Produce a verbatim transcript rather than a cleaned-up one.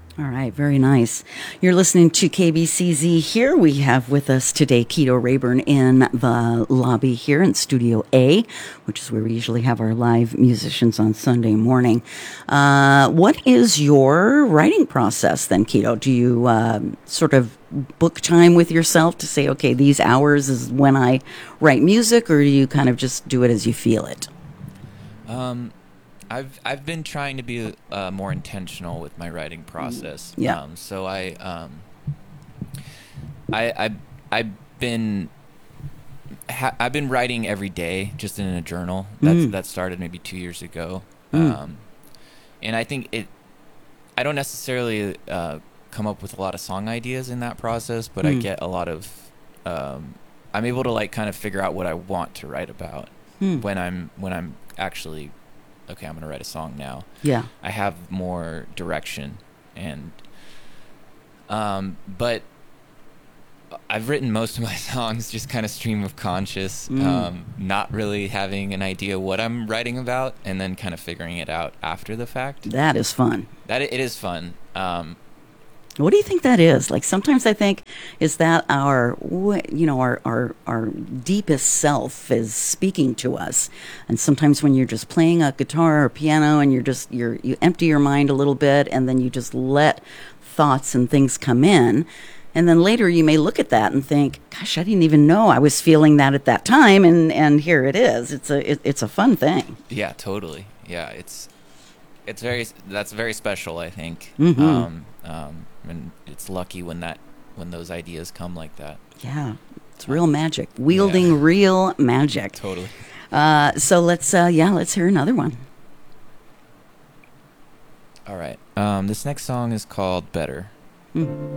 All right, very nice. You're listening to K B C Z here. We have with us today Kito Rayburn in the lobby here in Studio A, which is where we usually have our live musicians on Sunday morning. Uh, what is your writing process then, Kito? Do you uh, sort of book time with yourself to say, okay, these hours is when I write music, or do you kind of just do it as you feel it? Um... I've I've been trying to be uh, more intentional with my writing process. Yeah. Um, so I um I I I've been ha- I've been writing every day just in a journal. That's Mm. that started maybe two years ago. Mm. Um, and I think it. I don't necessarily uh, come up with a lot of song ideas in that process, but I Mm. get a lot of. Um, I'm able to like kind of figure out what I want to write about Mm. when I'm when I'm actually. Okay, I'm going to write a song now. Yeah. I have more direction, and um, but I've written most of my songs just kind of stream of conscious, Mm. um, not really having an idea what I'm writing about, and then kind of figuring it out after the fact. That is fun. That it is fun. Um, What do you think that is? Like sometimes I think, is that our, wh- you know, our, our, our deepest self is speaking to us. And sometimes when you're just playing a guitar or piano and you're just, you're, you empty your mind a little bit and then you just let thoughts and things come in. And then later you may look at that and think, gosh, I didn't even know I was feeling that at that time. And, and here it is. It's a, it, it's a fun thing. yeah, totally. Yeah, it's it's very that's very special, I think. Mhm. Um, um, and it's lucky when that when those ideas come like that. Yeah. It's real magic. Wielding Yeah. real magic. Totally. Uh, so let's, uh, yeah, let's hear another one. All right. Um, this next song is called Better. Mm.